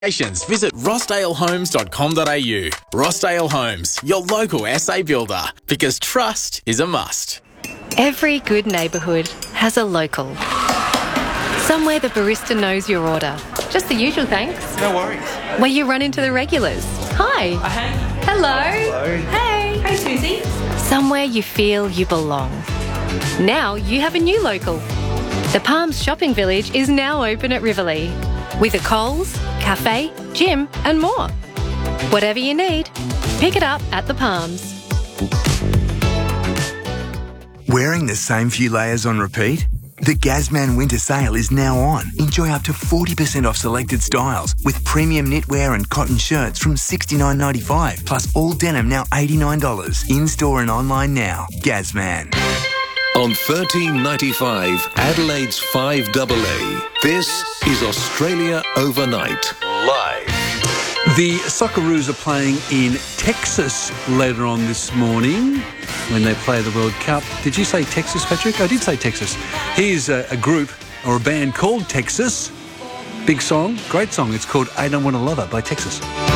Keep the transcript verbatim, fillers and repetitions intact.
Visit rossdale homes dot com dot a u. Rossdale Homes, your local S A builder, because trust is a must. Every good neighbourhood has a local. Somewhere the barista knows your order. Just the usual thanks. No worries. Where you run into the regulars. Hi. Uh, hey. Hello. Hello. Hey. Hey, Susie. Somewhere you feel you belong. Now you have a new local. The Palms Shopping Village is now open at Riverlea, with a Coles, cafe, gym and more. Whatever you need, pick it up at the Palms. Wearing the same few layers on repeat? The Gazman Winter Sale is now on. Enjoy up to forty percent off selected styles with premium knitwear and cotton shirts from sixty-nine ninety-five, plus all denim now eighty-nine dollars. In-store and online now. Gazman. On thirteen ninety-five, Adelaide's five A A. This is Australia Overnight, live. The Socceroos are playing in Texas later on this morning when they play the World Cup. Did you say Texas, Patrick? I did say Texas. Here's a, a group or a band called Texas. Big song, great song. It's called I Don't Want to Love Her by Texas.